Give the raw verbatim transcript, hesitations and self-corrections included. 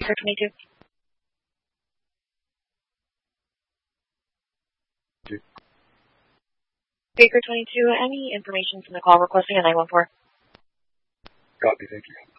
Baker twenty-two. Baker twenty-two, any information from the call requesting a nine one four? Copy, thank you.